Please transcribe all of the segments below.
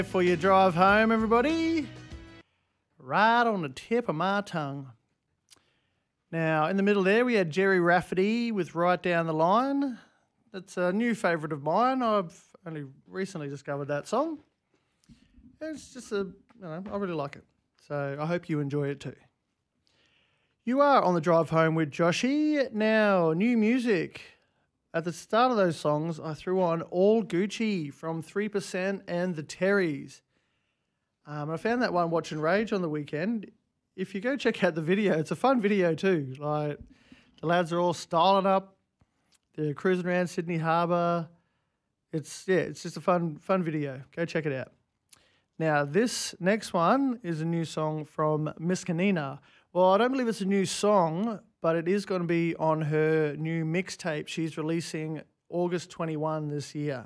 For your drive home, everybody. Right on the tip of my tongue. Now, in the middle there, we had Jerry Rafferty with Right Down the Line. That's a new favourite of mine. I've only recently discovered that song. It's just I really like it. So I hope you enjoy it too. You are on the drive home with Joshy. Now, new music. At the start of those songs, I threw on All Gucci from 3% and the Terrys. I found that one watching Rage on the weekend. If you go check out the video, it's a fun video too. Like, the lads are all styling up. They're cruising around Sydney Harbour. It's just a fun video. Go check it out. Now, this next one is a new song from Miss Kanina. Well, I don't believe it's a new song, but it is going to be on her new mixtape she's releasing August 21 this year.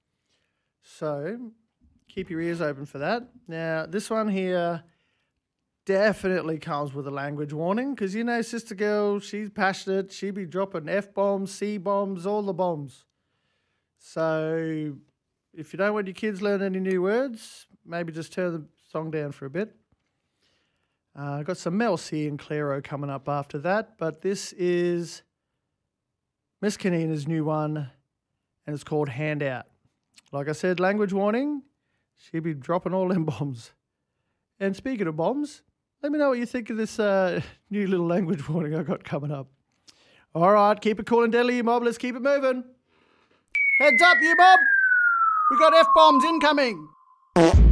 So keep your ears open for that. Now, this one here definitely comes with a language warning because, you know, Sister Girl, she's passionate. She be dropping F-bombs, C-bombs, all the bombs. So if you don't want your kids learning any new words, maybe just turn the song down for a bit. Got some Mel C and Clairo coming up after that, but this is Miss Kanina's new one, and it's called Handout. Like I said, language warning, she'll be dropping all them bombs. And speaking of bombs, let me know what you think of this new little language warning I got coming up. All right, keep it cool and deadly, you mob. Let's keep it moving. Heads up, you mob. We got F-bombs incoming.